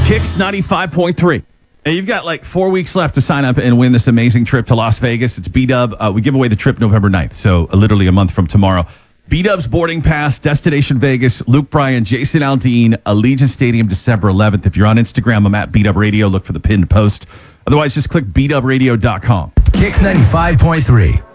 Kicks 95.3. Now, you've got like 4 weeks left to sign up and win this amazing trip to Las Vegas. It's B-Dub. We give away the trip November 9th, so literally a month from tomorrow. B-Dub's boarding pass, Destination Vegas, Luke Bryan, Jason Aldean, Allegiant Stadium, December 11th. If you're on Instagram, I'm at B-Dub Radio. Look for the pinned post. Otherwise, just click bdubradio.com. Kicks 95.3.